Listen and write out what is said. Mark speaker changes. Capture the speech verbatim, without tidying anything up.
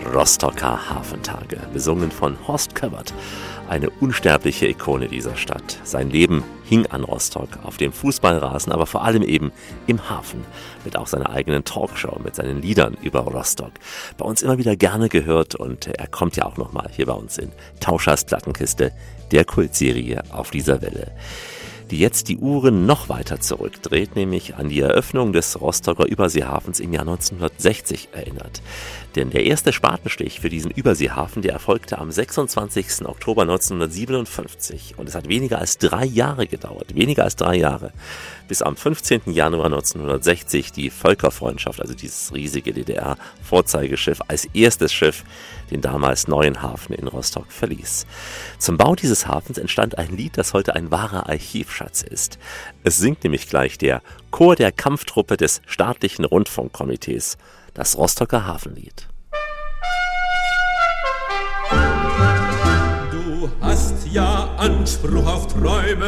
Speaker 1: Rostocker Hafentage, besungen von Horst Köbbert, eine unsterbliche Ikone dieser Stadt. Sein Leben hing an Rostock, auf dem Fußballrasen, aber vor allem eben im Hafen, mit auch seiner eigenen Talkshow, mit seinen Liedern über Rostock. Bei uns immer wieder gerne gehört und er kommt ja auch nochmal hier bei uns in Tauschers Plattenkiste, der Kultserie auf dieser Welle, die jetzt die Uhren noch weiter zurückdreht, nämlich an die Eröffnung des Rostocker Überseehafens im Jahr neunzehnhundertsechzig erinnert. Denn der erste Spatenstich für diesen Überseehafen, der erfolgte am sechsundzwanzigsten Oktober neunzehnhundertsiebenundfünfzig. Und es hat weniger als drei Jahre gedauert, weniger als drei Jahre, bis am fünfzehnten Januar neunzehnhundertsechzig die Völkerfreundschaft, also dieses riesige D D R-Vorzeigeschiff, als erstes Schiff den damals neuen Hafen in Rostock verließ. Zum Bau dieses Hafens entstand ein Lied, das heute ein wahrer Archivschatz ist. Es singt nämlich gleich der Chor der Kampftruppe des staatlichen Rundfunkkomitees, das Rostocker Hafenlied.
Speaker 2: Du hast ja Anspruch auf Träume